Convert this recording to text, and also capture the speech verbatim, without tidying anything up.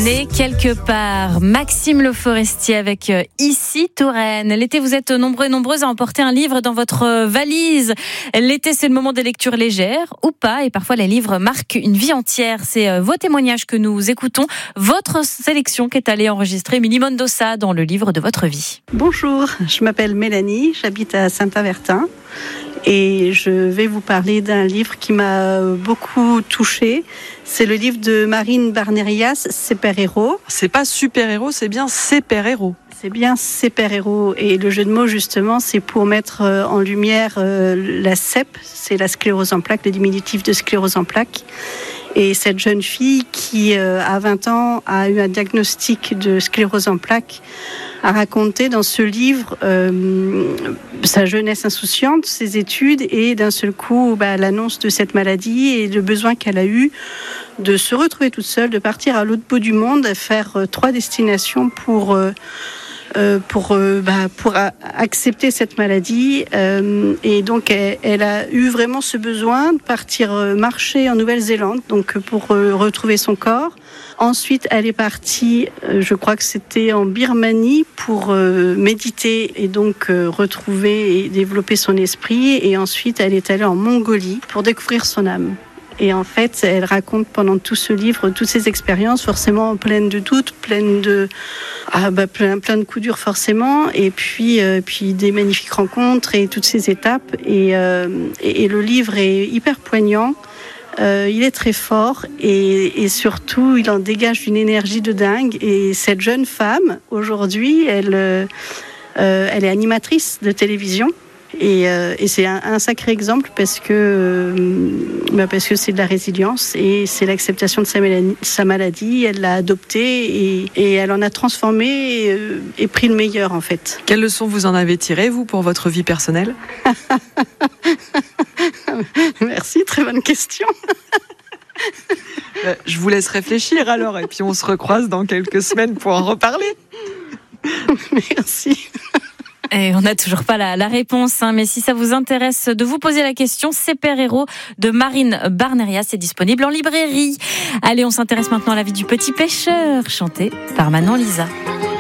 Né quelque part, Maxime Le Forestier avec Ici Touraine. L'été, vous êtes nombreux et nombreuses à emporter un livre dans votre valise. L'été, c'est le moment des lectures légères ou pas, et parfois les livres marquent une vie entière. C'est vos témoignages que nous écoutons, votre sélection qui est allée enregistrer Émilie Mendoza dans le livre de votre vie. Bonjour, je m'appelle Mélanie, j'habite à Saint-Avertin. Et je vais vous parler d'un livre qui m'a beaucoup touchée. C'est le livre de Marine Barnerias, Super-héros. C'est pas super-héros, c'est bien super-héros. C'est bien super-héros. Et le jeu de mots, justement, c'est pour mettre en lumière la C E P, c'est la sclérose en plaques, le diminutif de sclérose en plaques. Et cette jeune fille qui, à vingt ans, a eu un diagnostic de sclérose en plaques, a raconté dans ce livre euh, sa jeunesse insouciante, ses études et d'un seul coup bah, l'annonce de cette maladie et le besoin qu'elle a eu de se retrouver toute seule, de partir à l'autre bout du monde, faire euh, trois destinations pour... Euh, Euh, pour, euh, bah, pour a- accepter cette maladie. Euh, et donc, elle, elle a eu vraiment ce besoin de partir euh, marcher en Nouvelle-Zélande, donc pour euh, retrouver son corps. Ensuite, elle est partie, euh, je crois que c'était en Birmanie, pour euh, méditer et donc euh, retrouver et développer son esprit. Et ensuite, elle est allée en Mongolie pour découvrir son âme. Et en fait, elle raconte pendant tout ce livre toutes ses expériences, forcément pleines de doutes, pleines de ah bah plein, plein de coups durs forcément, et puis euh, puis des magnifiques rencontres et toutes ces étapes. Et euh, et, et le livre est hyper poignant. Euh, il est très fort et, et surtout, il en dégage une énergie de dingue. Et cette jeune femme, aujourd'hui, elle euh, elle est animatrice de télévision. Et, euh, et c'est un, un sacré exemple parce que, euh, bah parce que c'est de la résilience et c'est l'acceptation de sa maladie. Sa maladie elle l'a adoptée et, et elle en a transformé et, euh, et pris le meilleur en fait. Quelles leçons vous en avez tirées, vous, pour votre vie personnelle ? Merci, très bonne question. Je vous laisse réfléchir alors et puis on se recroise dans quelques semaines pour en reparler. Merci. Et on n'a toujours pas la, la réponse, hein, mais si ça vous intéresse de vous poser la question, Super-héros de Marine Barnerias est disponible en librairie. Allez, on s'intéresse maintenant à la vie du petit pêcheur, chanté par Manon Lisa.